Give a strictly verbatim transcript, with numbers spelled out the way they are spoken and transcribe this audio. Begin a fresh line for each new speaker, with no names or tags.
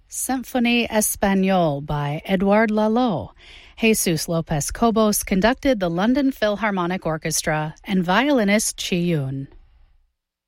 Symphonie Espagnole by Edouard Lalo. Jesus Lopez Cobos conducted the London Philharmonic Orchestra and violinist Chi Yun.